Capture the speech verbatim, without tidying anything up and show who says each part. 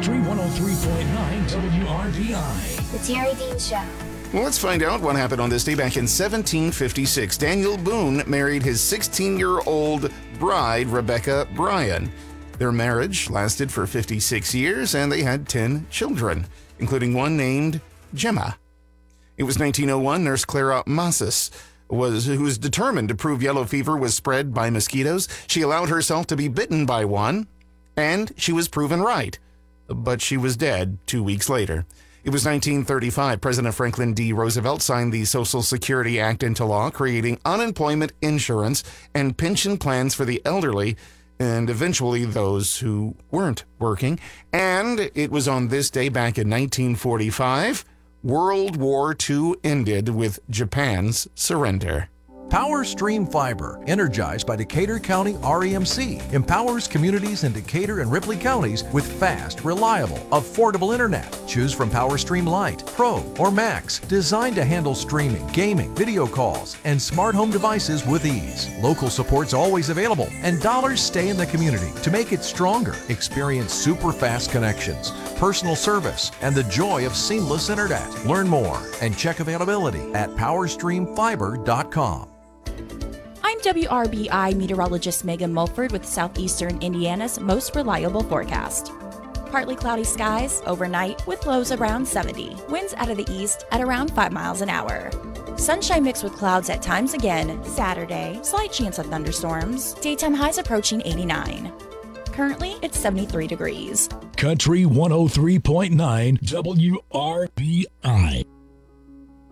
Speaker 1: Country one oh three point nine W R B I.
Speaker 2: The Terry Dean Show.
Speaker 3: Well, let's find out what happened on this day back in seventeen fifty-six. Daniel Boone married his sixteen-year-old bride, Rebecca Bryan. Their marriage lasted for fifty-six years, and they had ten children, including one named Gemma. It was nineteen oh one. Nurse Clara Massis was who was determined to prove yellow fever was spread by mosquitoes. She allowed herself to be bitten by one, and she was proven right. But she was dead two weeks later. It was nineteen thirty-five. President Franklin D. Roosevelt signed the Social Security Act into law, creating unemployment insurance and pension plans for the elderly and eventually those who weren't working. And it was on this day back in nineteen forty-five, World War Two ended with Japan's surrender.
Speaker 4: PowerStream Fiber, energized by Decatur County R E M C, empowers communities in Decatur and Ripley counties with fast, reliable, affordable internet. Choose from PowerStream Lite, Pro, or Max, designed to handle streaming, gaming, video calls, and smart home devices with ease. Local support's always available, and dollars stay in the community to make it stronger. Experience super fast connections, personal service, and the joy of seamless internet. Learn more and check availability at power stream fiber dot com.
Speaker 5: I'm W R B I meteorologist Megan Mulford with Southeastern Indiana's most reliable forecast. Partly cloudy skies overnight with lows around seventy. Winds out of the east at around five miles an hour. Sunshine mixed with clouds at times again Saturday. Slight chance of thunderstorms. Daytime highs approaching eighty-nine. Currently, it's seventy-three degrees.
Speaker 1: Country one oh three point nine W R B I.